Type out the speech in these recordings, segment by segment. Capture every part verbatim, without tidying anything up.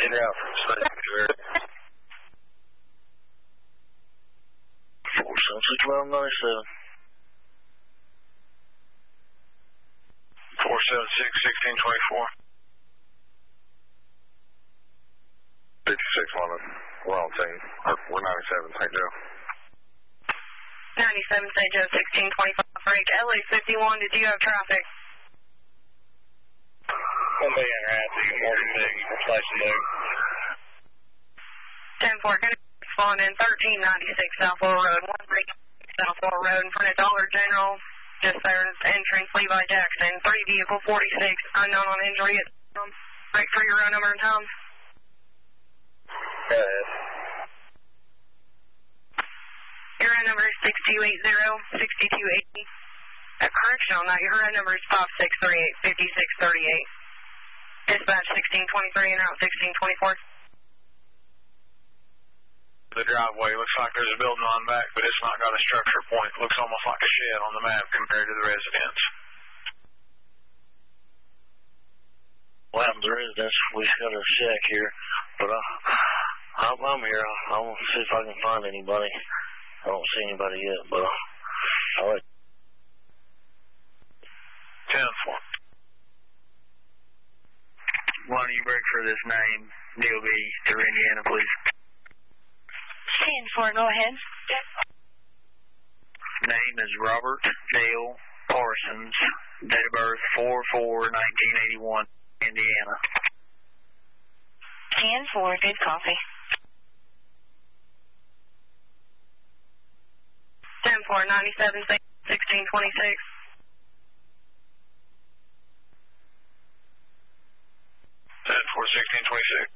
Get out from the state. four seven six one nine seven. four seven six, sixteen twenty-four. fifty-six London. We're on team. We're ninety-seven, Saint Joe. ninety-seven, Saint Joe, sixteen twenty-five. Break. L A fifty-one, did you have traffic? one B interactive, morning six, station two. ten four, can you respond in thirteen ninety-six Southwell Road, one three Southwell Road in front of Dollar General, just there entrance Levi Jackson, three vehicle forty-six, unknown on injury at um, break for your row number and time. Go ahead. Your row number is six two eight zero, six two eight zero. A correction on that, your row number is five six three eight, five six three eight. Dispatch sixteen twenty-three and route sixteen twenty-four. The driveway looks like there's a building on back, but it's not got a structure point. It looks almost like a shed on the map compared to the residence. What happened to the residence? We just got a shack here, but uh, I'm, I'm here. I want to see if I can find anybody. I don't see anybody yet, but uh, I'll let ten four. Why don't you break for this name, D O B, to Indiana, please? ten four, go ahead. Name is Robert Dale Parsons. Date of birth four four nineteen eighty-one, Indiana. ten four, good copy. ten four, ninety-seven, sixteen twenty-six. ten four, sixteen twenty-six.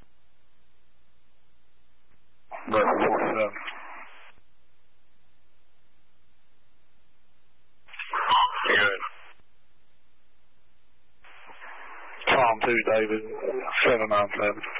Break for forty-seven. Good. Tom two, David, seven nine seven.